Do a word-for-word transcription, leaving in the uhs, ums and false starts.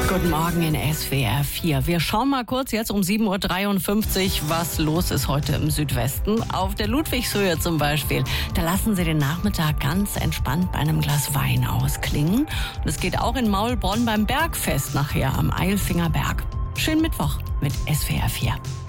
Guten Morgen in S W R vier. Wir schauen mal kurz jetzt um sieben Uhr dreiundfünfzig, was los ist heute im Südwesten. Auf der Ludwigshöhe zum Beispiel. Da lassen sie den Nachmittag ganz entspannt bei einem Glas Wein ausklingen. Und es geht auch in Maulbronn beim Bergfest nachher am Eilfinger Berg. Schönen Mittwoch mit S W R vier.